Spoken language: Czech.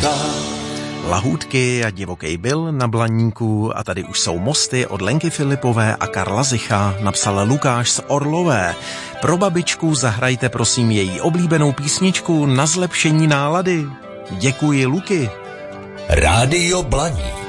Lahůdky a divoký byl na Blaníku a tady už jsou mosty od Lenky Filipové a Karla Zicha, napsal Lukáš z Orlové. Pro babičku zahrajte prosím její oblíbenou písničku na zlepšení nálady. Děkuji, Luky. Rádio Blaník.